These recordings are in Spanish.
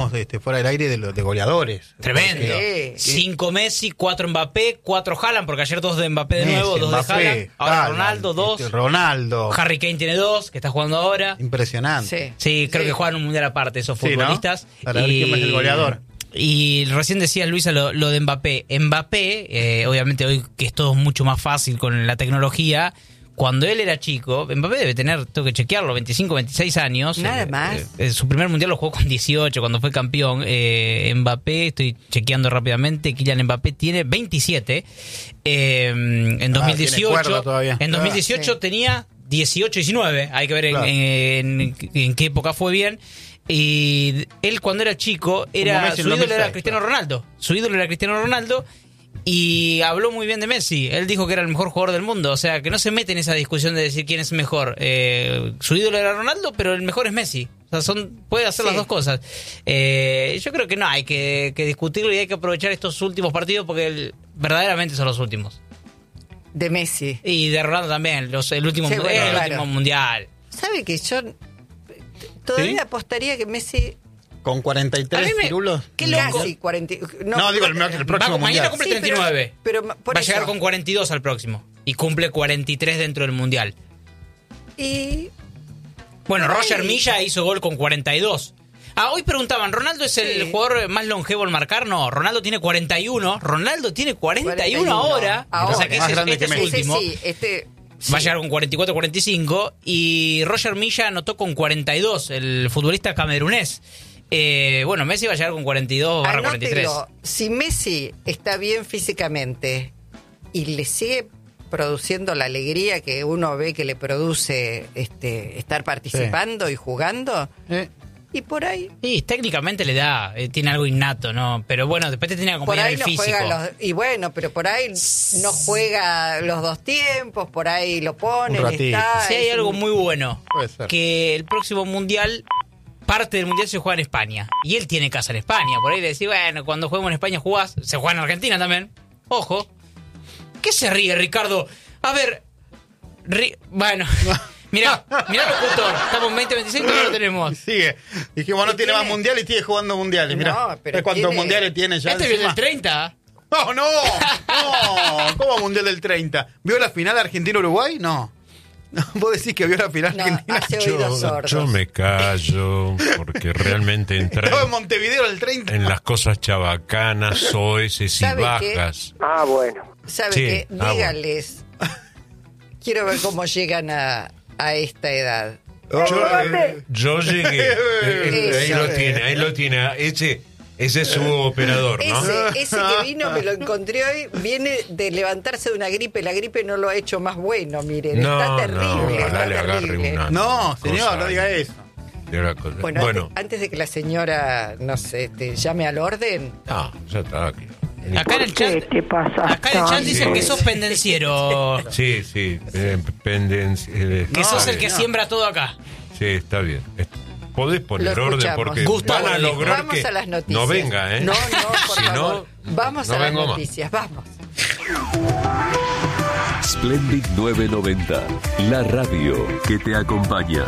hablábamos fuera del aire de goleadores. Tremendo. Porque, 5 Messi, 4 Mbappé, 4 Haaland, porque ayer 2 de Mbappé de Messi, nuevo, 2 de Mbappé, Haaland. Ahora Haaland, Ronaldo, 2. Ronaldo. Harry Kane tiene 2, que está jugando ahora. Impresionante. Sí, creo que juegan un mundial aparte esos futbolistas. ¿No? Para ver quién es el goleador. Y recién decías, Luisa, lo de Mbappé. Mbappé, obviamente hoy que es todo mucho más fácil con la tecnología, cuando él era chico, Mbappé debe tener, tengo que chequearlo, 25, 26 años. Nada más. Su primer mundial lo jugó con 18 cuando fue campeón. Mbappé, estoy chequeando rápidamente, Kylian Mbappé tiene 27. En 2018, en 2018 tenía 18, 19. Hay que ver en qué época fue bien. Y él cuando era chico, su ídolo era Cristiano Ronaldo. Su ídolo era Cristiano Ronaldo y habló muy bien de Messi. Él dijo que era el mejor jugador del mundo. O sea, que no se mete en esa discusión de decir quién es mejor. Su ídolo era Ronaldo, pero el mejor es Messi. O sea, puede hacer las dos cosas. Yo creo que no, hay que discutirlo y hay que aprovechar estos últimos partidos porque verdaderamente son los últimos. De Messi. Y de Ronaldo también, el último mundial. ¿Sabe que yo todavía apostaría que Messi... Con 43 pirulos. Qué loco. Casi 40. No, digo el próximo mundial. Mañana cumple 39. Pero va a llegar con 42 al próximo. Y cumple 43 dentro del mundial. Y... Bueno, Roger Milla hizo gol con 42. Hoy preguntaban, ¿Ronaldo es el jugador más longevo al marcar? No, Ronaldo tiene 41. Ronaldo tiene 41 ahora. O sea que este es el último. Va a llegar con 44, 45. Y Roger Milla anotó con 42, el futbolista camerunés. Bueno, Messi va a llegar con 42/43. Si Messi está bien físicamente y le sigue produciendo la alegría que uno ve que le produce estar participando y jugando, y por ahí... Sí, técnicamente le da, tiene algo innato, ¿no? Pero bueno, después te tiene que acompañar el físico. Y bueno, pero por ahí no juega los 2 tiempos, por ahí lo ponen, está... Sí, hay algo muy bueno, que el próximo mundial... Parte del mundial se juega en España. Y él tiene casa en España. Por ahí le decís, bueno, cuando juguemos en España jugás. Se juega en Argentina también. Ojo. ¿Qué se ríe, Ricardo? A ver. Bueno. Mirá, locutor. Estamos en 2026 y no lo tenemos. Sigue. Dijimos, no tiene más mundiales y sigue jugando mundiales. Mirá. No, pero ¿cuántos mundiales tiene ya? Este viene el 30. No. ¿Cómo mundial del 30? ¿Vio la final Argentina-Uruguay? No. ¿Vos decís que vio la final argentina? Yo me callo porque realmente entré en Montevideo el 30. En las cosas chabacanas, soeces y bajas. Bueno. ¿Sabe qué? Díganles. Quiero ver cómo llegan a esta edad. Yo llegué. Ahí lo tiene. Ese es su operador, ¿no? Ese que vino, me lo encontré hoy, viene de levantarse de una gripe. La gripe no lo ha hecho más bueno, miren. Está terrible. No, señor, no diga eso. Bueno. Antes de que la señora, no sé, llame al orden. No, ya está aquí. Acá en el chat, dicen que sos pendenciero. Sí, pendenciero. Que sos el que siembra todo acá. Sí, está bien. Podés poner orden porque van a lograr vamos que a las noticias. No venga, ¿eh? No, por si favor. Vamos a las noticias, vamos. Splendid 990, la radio que te acompaña.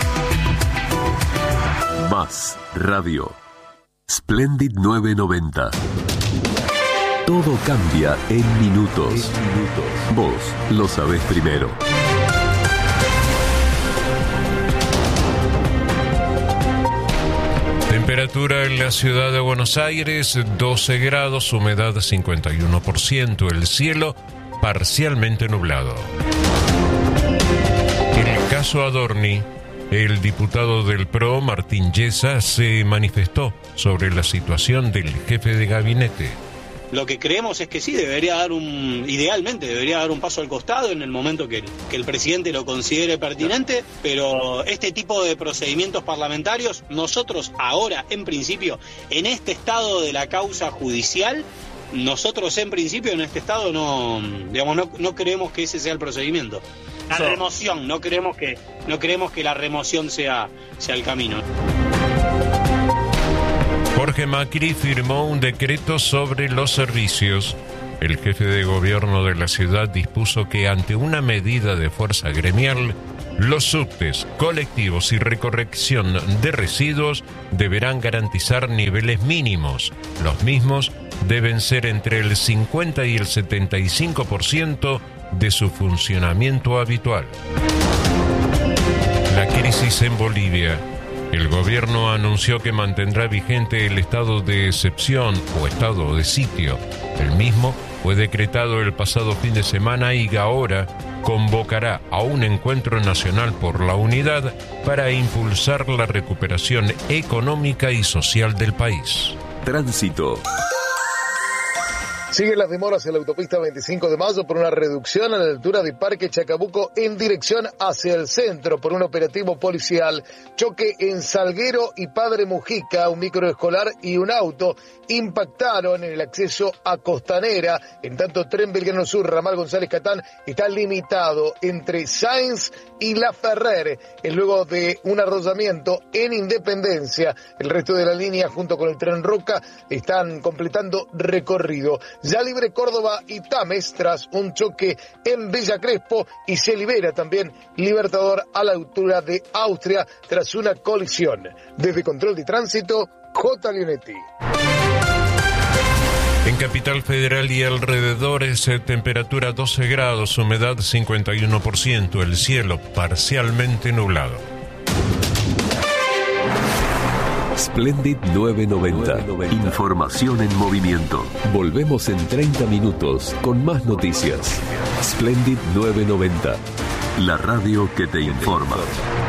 Más radio. Splendid 990. Todo cambia en minutos. Vos lo sabés primero. Temperatura en la ciudad de Buenos Aires, 12 grados, humedad 51%, el cielo parcialmente nublado. En el caso Adorni, el diputado del PRO, Martín Yesa, se manifestó sobre la situación del jefe de gabinete. Lo que creemos es que sí, idealmente debería dar un paso al costado en el momento que el presidente lo considere pertinente, pero este tipo de procedimientos parlamentarios, nosotros ahora, en principio, en este estado de la causa judicial, nosotros en principio en este estado no creemos que ese sea el procedimiento. La remoción, no creemos que la remoción sea el camino. Jorge Macri firmó un decreto sobre los servicios. El jefe de gobierno de la ciudad dispuso que ante una medida de fuerza gremial, Los subtes, colectivos y recolección de residuos deberán garantizar niveles mínimos. Los mismos deben ser entre el 50 y el 75% de su funcionamiento habitual. La crisis en Bolivia. El gobierno anunció que mantendrá vigente el estado de excepción o estado de sitio. El mismo fue decretado el pasado fin de semana y ahora convocará a un encuentro nacional por la unidad para impulsar la recuperación económica y social del país. Tránsito. Siguen las demoras en la autopista 25 de mayo por una reducción a la altura de Parque Chacabuco en dirección hacia el centro por un operativo policial. Choque en Salguero y Padre Mujica, un microescolar y un auto impactaron en el acceso a Costanera. En tanto, Tren Belgrano Sur, ramal González Catán, está limitado entre Sáenz y La Ferrer. Es luego de un arrollamiento en Independencia. El resto de la línea, junto con el Tren Roca, están completando recorrido. Ya libre Córdoba y Tames tras un choque en Villa Crespo, y se libera también Libertador a la altura de Austria tras una colisión. Desde Control de Tránsito, J. Leonetti. En Capital Federal y alrededores, temperatura 12 grados, humedad 51%, el cielo parcialmente nublado. Splendid 990. Información en movimiento. Volvemos en 30 minutos con más noticias. Splendid 990. La radio que te informa.